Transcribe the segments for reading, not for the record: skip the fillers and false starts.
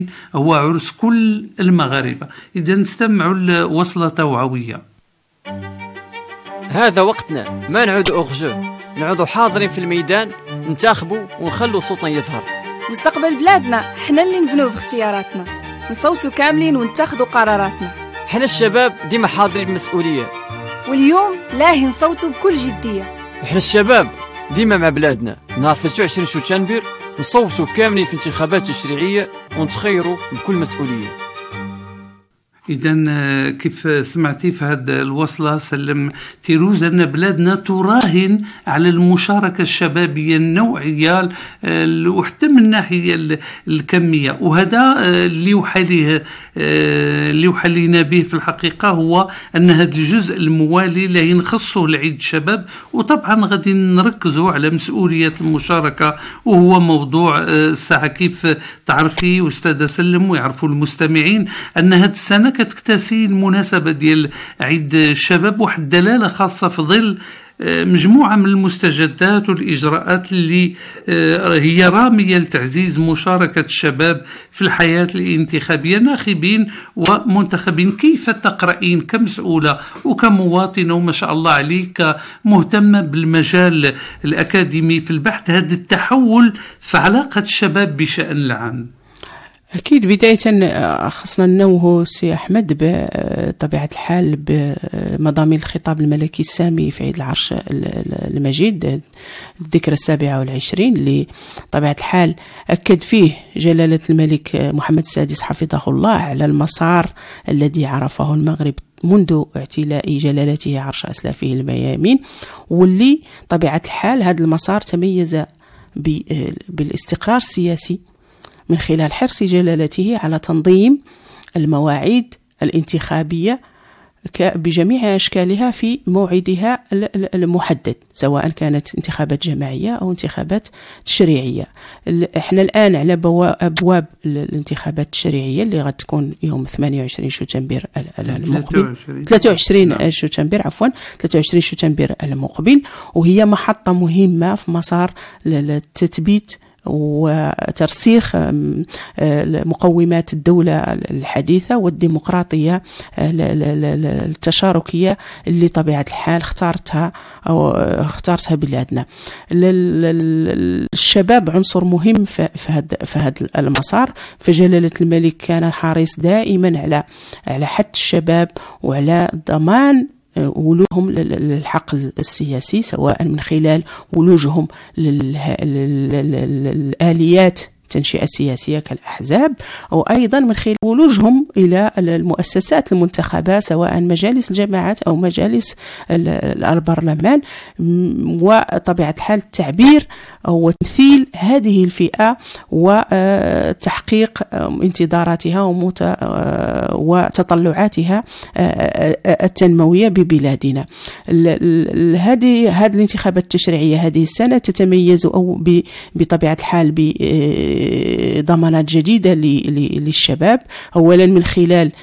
هو عرس كل المغاربة. إذا نستمعوا الوصلة توعوية. هذا وقتنا، ما نعود أغزو، نعود حاضرين في الميدان، ننتخبوا ونخلوا صوتنا يظهر. مستقبل بلادنا حنا اللي نبنوه باختياراتنا، نصوتوا كاملين ونتخذوا قراراتنا. حنا الشباب ديما حاضرين بمسؤولية، واليوم لاهي نصوتوا بكل جدية. وحنا الشباب ديما مع بلادنا. نهار 23 شتنبر نصوتوا كاملين في انتخابات تشريعية ونتخيروا بكل مسؤولية. إذا كيف سمعتي في هذه الوصلة سلم تيروز أن بلادنا تراهن على المشاركة الشبابية النوعية وحتى من الناحية الكمية، وهذا اللي يحلينا به في الحقيقة هو أن هذا الجزء الموالي اللي نخصه لعيد الشباب، وطبعا غادي نركزوا على مسؤولية المشاركة، وهو موضوع الساعة. كيف تعرفي أستاذة سلم ويعرفوا المستمعين أن هذه السنة كتكتسي المناسبة ديال عيد الشباب واحد دلالة خاصة في ظل مجموعة من المستجدات والإجراءات اللي هي رامية لتعزيز مشاركة الشباب في الحياة الانتخابية، ناخبين ومنتخبين. كيف تقرأين كمسؤولة وكمواطنة وما شاء الله عليك مهتمة بالمجال الأكاديمي في البحث هذا التحول في علاقة الشباب بشأن العام؟ أكيد بداية خصنا ننوه سي أحمد بطبيعة الحال بمضامين الخطاب الملكي السامي في عيد العرش المجيد الذكرى 27 اللي طبيعة الحال أكد فيه جلالة الملك محمد السادس حفظه الله على المسار الذي عرفه المغرب منذ اعتلاء جلالته عرش أسلافه الميامين، واللي طبيعة الحال هذا المسار تميز بالاستقرار السياسي من خلال حرص جلالته على تنظيم المواعيد الانتخابية بجميع أشكالها في موعدها المحدد، سواء كانت انتخابات جماعية أو انتخابات تشريعية. احنا الآن على أبواب الانتخابات التشريعية اللي غد تكون يوم 28 شتنبر المقبل 23 شتنبر 23 شتنبر المقبل، وهي محطة مهمة في مسار التثبيت وترسيخ مقومات الدولة الحديثة والديمقراطية التشاركية اللي طبيعة الحال اختارتها بلادنا. الشباب عنصر مهم في هذا المسار، فجلالة الملك كان حريص دائما على حث الشباب وعلى ضمان ولوجهم للحق السياسي، سواء من خلال ولوجهم للآليات التنشئة السياسية كالأحزاب، أو أيضا من خلال ولوجهم إلى المؤسسات المنتخبة سواء مجالس الجماعات أو مجالس البرلمان، وطبيعة الحال التعبير وتمثيل هذه الفئة وتحقيق انتظاراتها وتطلعاتها التنموية ببلادنا. هذه الانتخابات التشريعية هذه السنة تتميز بطبيعة الحال ضمانات جديدة للشباب، أولا من خلال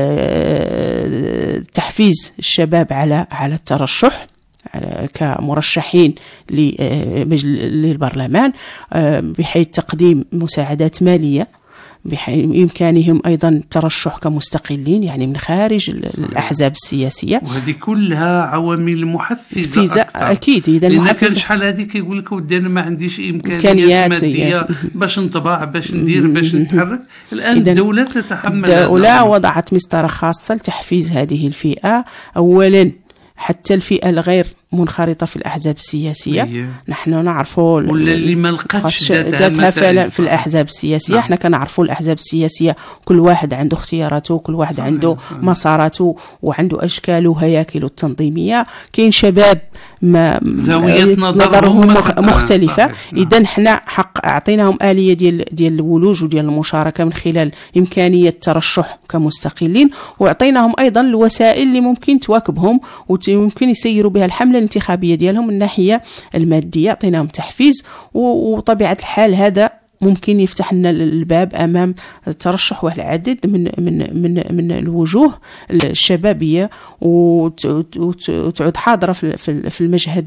تحفيز الشباب على الترشح كمرشحين للبرلمان، بحيث تقديم مساعدات مالية بإمكانهم أيضا الترشح كمستقلين، يعني من خارج الأحزاب السياسية. وهذه كلها عوامل محفزة أكيد. إذا لأن كان شحال هذيك يقول لك ودي أنا ما عنديش إمكانيات مادية باش نطبع باش ندير باش نتحرك. الآن الدولة تتحمل، الدولة وضعت مسطرة خاصة لتحفيز هذه الفئة، أولا حتى الفئة الغير منخرطة في الأحزاب السياسية. نحن نعرفوا ولا اللي ما لقاتش ذاتها في الأحزاب السياسية. احنا كنعرفوا الأحزاب السياسية كل واحد عنده اختياراته، كل واحد عنده مساراته وعنده أشكاله وهياكله التنظيمية. كاين شباب ما زاوية نظرهم مختلفة. إذا احنا أعطيناهم آلية ديال الولوج وديال المشاركة من خلال إمكانية الترشح كمستقلين، وأعطيناهم أيضا الوسائل اللي ممكن تواكبهم وممكن يسيروا بها الحملة الانتخابية ديالهم من الناحية المادية. أعطيناهم تحفيز، وطبيعة الحال هذا ممكن يفتح لنا الباب أمام الترشح والعديد من الوجوه الشبابية، وتعود حاضرة في المشهد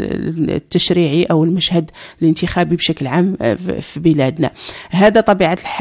التشريعي أو المشهد الانتخابي بشكل عام في بلادنا. هذا طبيعة الحال